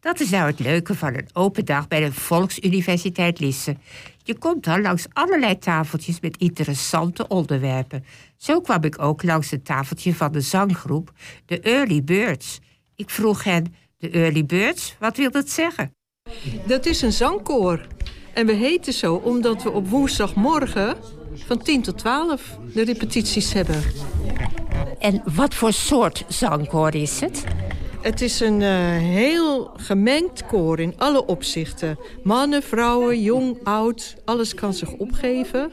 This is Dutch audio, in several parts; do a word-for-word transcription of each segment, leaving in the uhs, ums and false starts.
Dat is nou het leuke van een open dag bij de Volksuniversiteit Lisse. Je komt dan langs allerlei tafeltjes met interessante onderwerpen. Zo kwam ik ook langs het tafeltje van de zanggroep, de Early Birds. Ik vroeg hen, de Early Birds, wat wil dat zeggen? Dat is een zangkoor. En we heten zo omdat we op woensdagmorgen van tien tot twaalf de repetities hebben. En wat voor soort zangkoor is het? Het is een uh, heel gemengd koor in alle opzichten. Mannen, vrouwen, jong, oud, alles kan zich opgeven.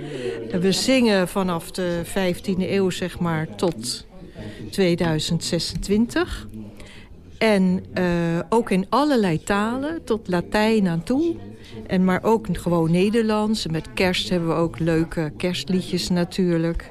We zingen vanaf de vijftiende eeuw, zeg maar, tot tweeduizend zesentwintig. En uh, ook in allerlei talen, tot Latijn aan toe. En maar ook gewoon Nederlands. Met kerst hebben we ook leuke kerstliedjes natuurlijk.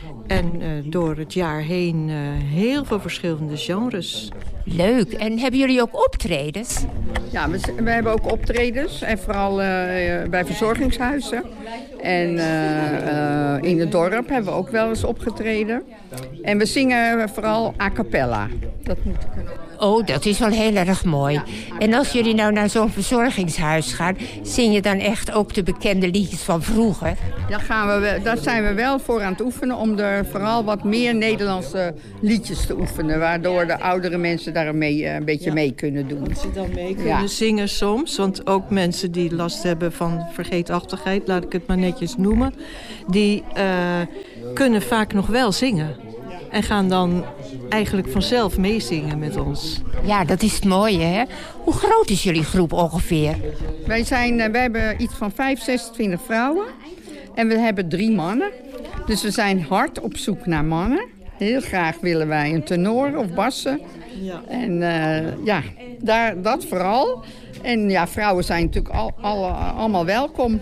En uh, door het jaar heen uh, heel veel verschillende genres. Leuk. En hebben jullie ook optredens? Ja, we, we hebben ook optredens. En vooral uh, bij verzorgingshuizen. En uh, uh, in het dorp hebben we ook wel eens opgetreden. En we zingen vooral a cappella. Dat moet kunnen. Oh, dat is wel heel erg mooi. Ja, en als jullie nou naar zo'n verzorgingshuis gaan, zing je dan echt ook de bekende liedjes van vroeger? Daar, gaan we, daar zijn we wel voor aan het oefenen om er vooral wat meer Nederlandse liedjes te oefenen. Waardoor de oudere mensen daar mee, een beetje ja. mee kunnen doen. Dat ze dan mee kunnen ja. zingen soms. Want ook mensen die last hebben van vergeetachtigheid, laat ik het maar netjes noemen, die uh, kunnen vaak nog wel zingen. En gaan dan eigenlijk vanzelf meezingen met ons. Ja, dat is het mooie, hè? Hoe groot is jullie groep ongeveer? Wij, zijn, wij hebben iets van vijf, zesentwintig vrouwen. En we hebben drie mannen. Dus we zijn hard op zoek naar mannen. Heel graag willen wij een tenor of bassen. Ja. En uh, ja, daar, dat vooral. En ja, vrouwen zijn natuurlijk al, al, allemaal welkom.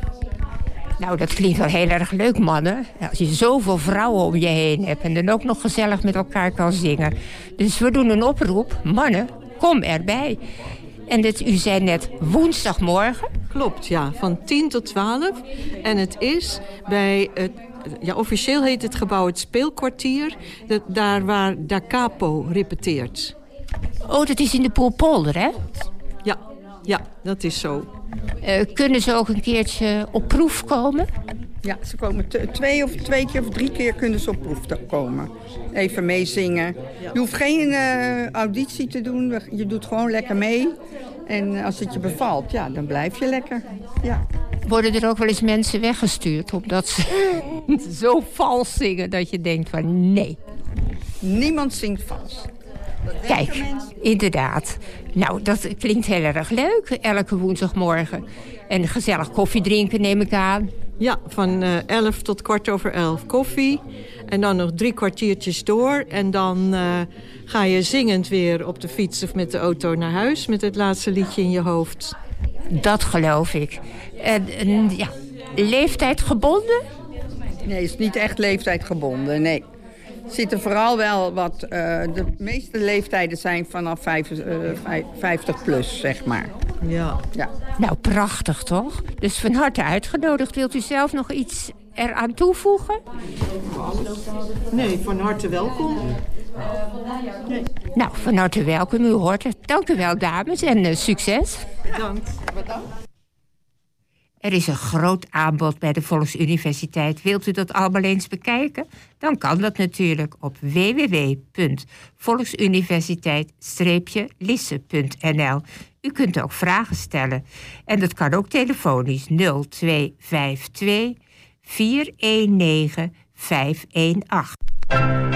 Nou, dat klinkt wel heel erg leuk, mannen. Als je zoveel vrouwen om je heen hebt en dan ook nog gezellig met elkaar kan zingen. Dus we doen een oproep. Mannen, kom erbij. En dit, u zei net woensdagmorgen? Klopt, ja. Van tien tot twaalf. En het is bij het... Ja, officieel heet het gebouw het Speelkwartier. Dat, daar waar Da Capo repeteert. Oh, dat is in de Poelpolder, hè? Ja, ja, dat is zo. Uh, kunnen ze ook een keertje op proef komen? Ja, ze komen t- twee of twee keer of drie keer kunnen ze op proef te komen. Even meezingen. Je hoeft geen uh, auditie te doen. Je doet gewoon lekker mee. En als het je bevalt, ja, dan blijf je lekker. Ja. Worden er ook wel eens mensen weggestuurd omdat ze zo vals zingen dat je denkt van nee? Niemand zingt vals. Kijk, inderdaad. Nou, dat klinkt heel erg leuk, elke woensdagmorgen. En gezellig koffie drinken, neem ik aan. Ja, van uh, elf tot kwart over elf koffie. En dan nog drie kwartiertjes door. En dan uh, ga je zingend weer op de fiets of met de auto naar huis met het laatste liedje in je hoofd. Dat geloof ik. En, en ja, leeftijd gebonden? Nee, het is niet echt leeftijd gebonden, nee. Er zitten vooral wel wat... Uh, de meeste leeftijden zijn vanaf vijftig plus, zeg maar. Ja. ja. Nou, prachtig toch? Dus van harte uitgenodigd. Wilt u zelf nog iets eraan toevoegen? Nee, van harte welkom. Nee. Nou, van harte welkom. U hoort het. Dank u wel, dames. En uh, succes. Bedankt. Bedankt. Er is een groot aanbod bij de Volksuniversiteit. Wilt u dat allemaal eens bekijken? Dan kan dat natuurlijk op w w w punt volksuniversiteit lisse punt n l. U kunt ook vragen stellen. En dat kan ook telefonisch nul twee vijf twee vier een negen vijf een acht.